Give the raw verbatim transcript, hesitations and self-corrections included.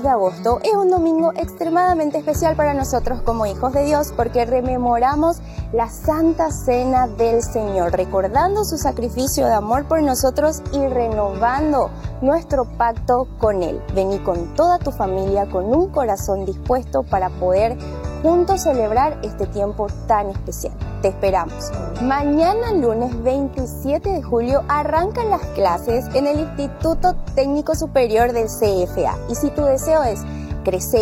de agosto es un domingo extremadamente especial para nosotros como hijos de Dios porque rememoramos la Santa Cena del Señor, recordando su sacrificio de amor por nosotros y renovando nuestro pacto con Él. Vení con toda tu familia, con un corazón dispuesto para poder juntos celebrar este tiempo tan especial. Te esperamos. Mañana, lunes veintisiete de julio, arrancan las clases en el Instituto Técnico Superior del C F A. Y si tu deseo es crecer,